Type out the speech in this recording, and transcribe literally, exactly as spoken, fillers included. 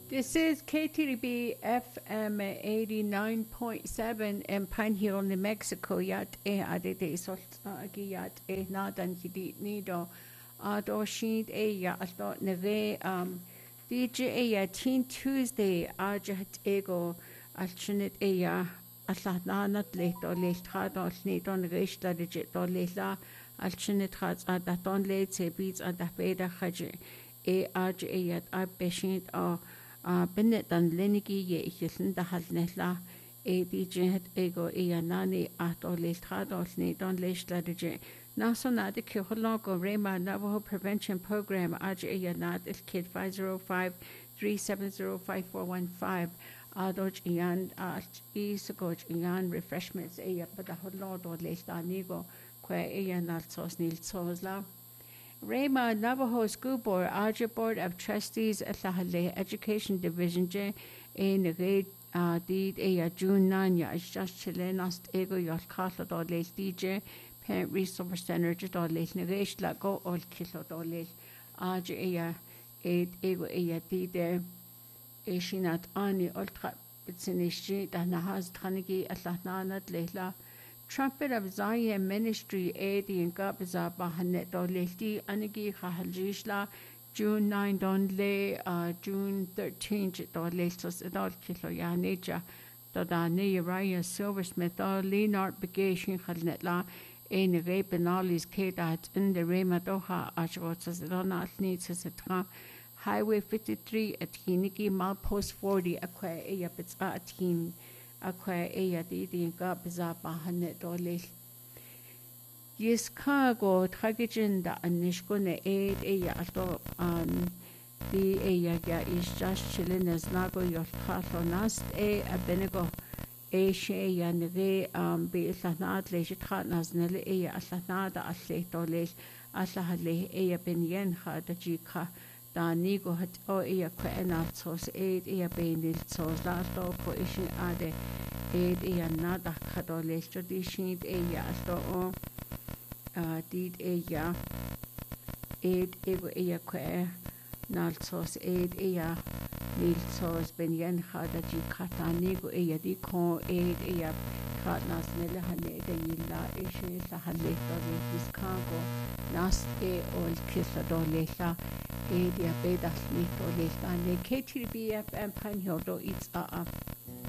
This is K T D B F M eighty-nine point seven in Pine Hill, New Mexico. Yat e adede salt agi yat e nadan hidi nido ado shid e ya alto neve um D J e ya Teen Tuesday ajahat ego alchinit e ya allanat leto lechado nido negeshla digito lela alchinit hats adaton le tebits adapeda haje e aj e yat abeshit o Uh, Bennett dan lenigi ye ichiln da halnella e di jet ego e anani ato le trados ni don le strategy nasona de kyhologo rema Navajo prevention program aj e yanat il kid five zero five, three seven zero, five four one five adoj ian at isagoj ian refreshments e ya pada holodo le stanigo kwe e yanat sos nil sosla Rema Navajo School Board, Aja Board of Trustees, Atlahale Education Division, J, A Nagade, uh, Deed, A, June ninth, ya, just Chilenas, Ego, Yalcatla, Dole, D J, Parent Resource Center, Dole, Nagash, Lago, All Kilo, Dole, Aja, A, Aid, Ego, A, Deed, A, Shinat, Ani, Ultra, Bitsinishi, Danahaz, Tanigi, Atlanana, Lela, Trumpet of Zion Ministry aid in Gabaza Bahanet Doleti Anigi Haljishla June ninth don le uh, June thirteenth Doletos Adol Kilo Yaneja Dodani Raya Silversmith or Leonard Begation Halnetla in Ray Benalis Kedat in the Rema Doha Ashwotas Donat needs as a tra Highway fifty-three at Hiniki Malpost forty Aqua Ayapits at Hin Aqua eya di di ga biza bahanet dole yes cargo tragicin da anishko ne aid eya ato um di eya ya is just chilling as nago your kato nast e abenego e she ya neve um be lanat le jitrat nas nele eya alanada atle dole alahale eya ben yen ha da jika da nigo hat o eya kwenal sos aid eya benil sos la to ko ishi ade aid eya nada kadole tradition eya sto o uh did eya aid ego eya kwe nal sos aid eya nil sos ben yen hada ji kata nigo eya di ko aid eya katnas nele hane de yilla ishi la hale to this cargo nas e ol kisa dole la aid ya bedas ni dole la ne K T B F M Pine Hill do it's a